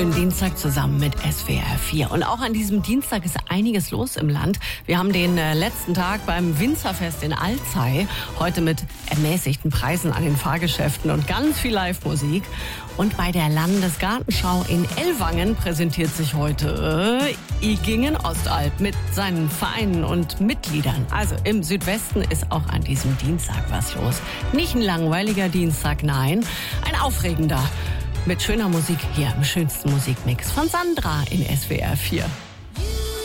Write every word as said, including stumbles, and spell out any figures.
Dienstag zusammen mit S W R vier. Und auch an diesem Dienstag ist einiges los im Land. Wir haben den äh, letzten Tag beim Winzerfest in Alzey. Heute mit ermäßigten Preisen an den Fahrgeschäften und ganz viel Live-Musik. Und bei der Landesgartenschau in Ellwangen präsentiert sich heute äh, Igingen Ostalb mit seinen Vereinen und Mitgliedern. Also im Südwesten ist auch an diesem Dienstag was los. Nicht ein langweiliger Dienstag, nein, ein aufregender. Mit schöner Musik hier im schönsten Musikmix von Sandra in S W R vier.